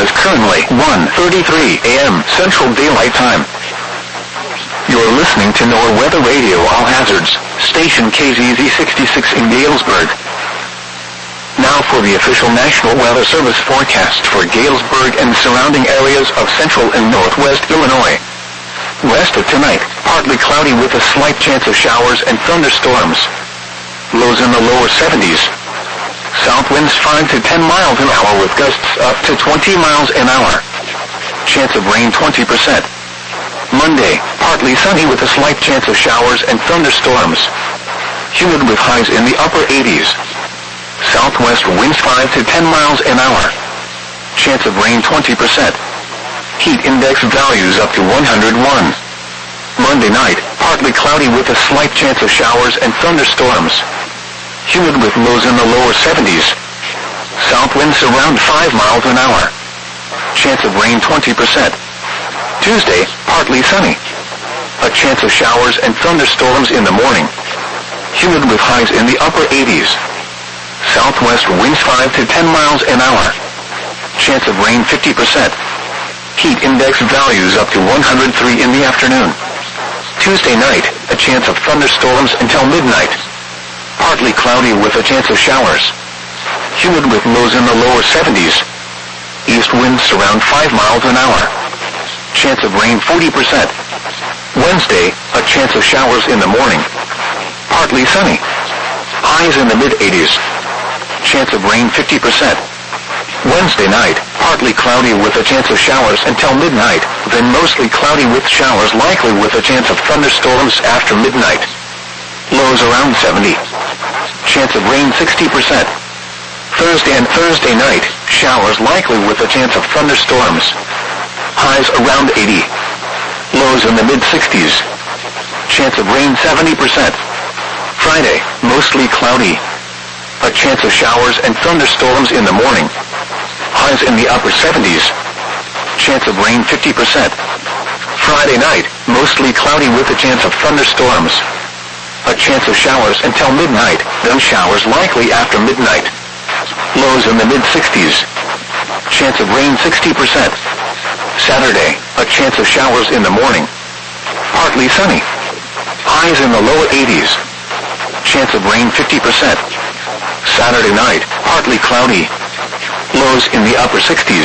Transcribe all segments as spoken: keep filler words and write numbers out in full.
is currently one thirty-three a m Central Daylight Time. You're listening to NOAA Weather Radio All Hazards, station K Z Z sixty-six in Galesburg. Now for the official National Weather Service forecast for Galesburg and surrounding areas of central and northwest Illinois. West of tonight, partly cloudy with a slight chance of showers and thunderstorms. Lows in the lower seventies. South winds five to ten miles an hour with gusts up to twenty miles an hour. Chance of rain twenty percent. Monday, partly sunny with a slight chance of showers and thunderstorms. Humid with highs in the upper eighties. Southwest winds five to ten miles an hour. Chance of rain twenty percent. Heat index values up to one hundred one. Monday night, partly cloudy with a slight chance of showers and thunderstorms. Humid with lows in the lower seventies. South winds around five miles an hour. Chance of rain twenty percent. Tuesday, partly sunny. A chance of showers and thunderstorms in the morning. Humid with highs in the upper eighties. Southwest winds five to ten miles an hour. Chance of rain fifty percent. Heat index values up to one hundred three in the afternoon. Tuesday night, a chance of thunderstorms until midnight. Partly cloudy with a chance of showers. Humid with lows in the lower seventies. East winds around five miles an hour. Chance of rain forty percent. Wednesday, a chance of showers in the morning. Partly sunny. Highs in the mid-eighties. Chance of rain fifty percent. Wednesday night, partly cloudy with a chance of showers until midnight, then mostly cloudy with showers likely with a chance of thunderstorms after midnight. Lows around seventy. Chance of rain sixty percent. Thursday and Thursday night, showers likely with a chance of thunderstorms. Highs around eighty. Lows in the mid-sixties. Chance of rain seventy percent. Friday, mostly cloudy. A chance of showers and thunderstorms in the morning. Highs in the upper seventies. Chance of rain fifty percent. Friday night, mostly cloudy with a chance of thunderstorms. A chance of showers until midnight, then showers likely after midnight. Lows in the mid-sixties. Chance of rain sixty percent. Saturday, a chance of showers in the morning. Partly sunny. Highs in the lower eighties. Chance of rain fifty percent. Saturday night, partly cloudy. Lows in the upper sixties.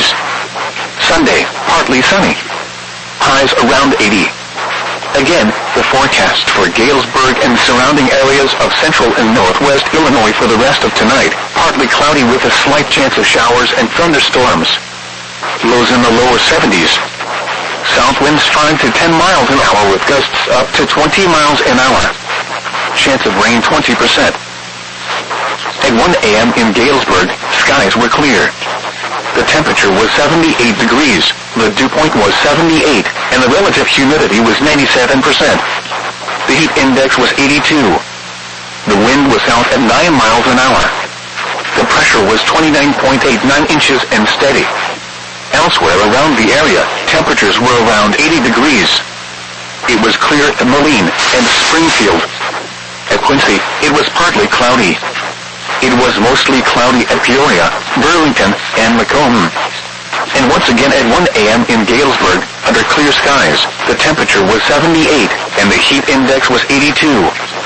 Sunday, partly sunny. Highs around eighty. Again, the forecast for Galesburg and surrounding areas of central and northwest Illinois for the rest of tonight, partly cloudy with a slight chance of showers and thunderstorms. Lows in the lower seventies. South winds five to ten miles an hour with gusts up to twenty miles an hour. Chance of rain twenty percent. At one a m in Galesburg, skies were clear. The temperature was seventy-eight degrees, the dew point was seventy-eight, and the relative humidity was ninety-seven percent. The heat index was eighty-two. The wind was south at nine miles an hour. The pressure was twenty-nine point eight nine inches and steady. Elsewhere around the area, temperatures were around eighty degrees. It was clear at Moline and Springfield. At Quincy, it was partly cloudy. It was mostly cloudy at Peoria, Burlington, and Macomb. And once again at one a m in Galesburg, under clear skies, the temperature was seventy-eight, and the heat index was eighty-two.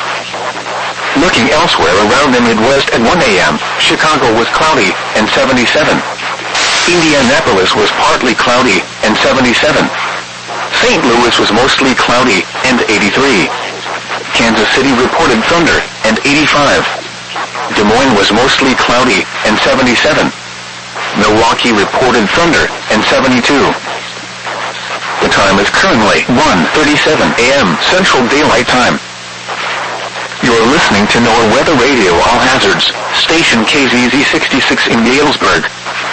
Looking elsewhere around the Midwest at one a m, Chicago was cloudy, and seventy-seven. Indianapolis was partly cloudy, and seventy-seven. Saint Louis was mostly cloudy, and eighty-three. Kansas City reported thunder, and eighty-five. Des Moines was mostly cloudy, and seventy-seven. Milwaukee reported thunder, and seventy-two. The time is currently one thirty-seven a m Central Daylight Time. You're listening to NOAA Weather Radio All Hazards, station K Z Z sixty-six in Galesburg.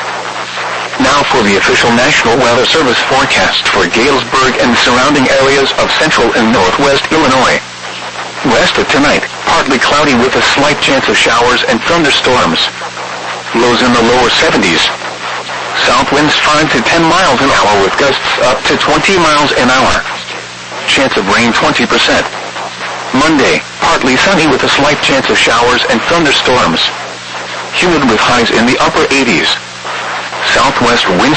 Now for the official National Weather Service forecast for Galesburg and surrounding areas of central and northwest Illinois. West of tonight, partly cloudy with a slight chance of showers and thunderstorms. Lows in the lower seventies. South winds five to ten miles an hour with gusts up to twenty miles an hour. Chance of rain twenty percent. Monday, partly sunny with a slight chance of showers and thunderstorms. Humid with highs in the upper eighties. Southwest winds